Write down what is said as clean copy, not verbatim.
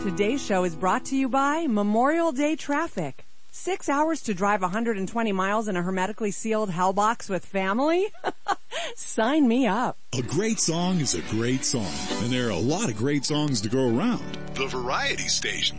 Today's show is brought to you by Memorial Day Traffic. 6 hours to drive 120 miles in a hermetically sealed hellbox with family? Sign me up. A great song is a great song, and there are a lot of great songs to go around. The Variety Station.